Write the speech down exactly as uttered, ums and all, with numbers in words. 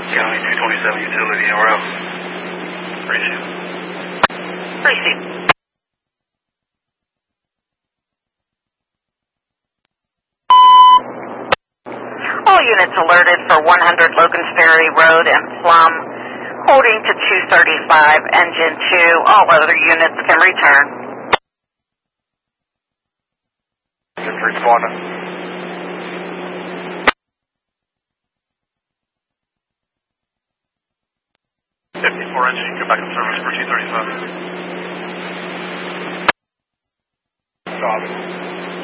County two twenty-seven utility en route. Appreciate it. Appreciate it. All units alerted for one hundred Locust Ferry Road and Plum, holding to two thirty-five, engine two. All other units can return. Just responding. fifty-four engine, get back in service for two thirty-five. Stop it.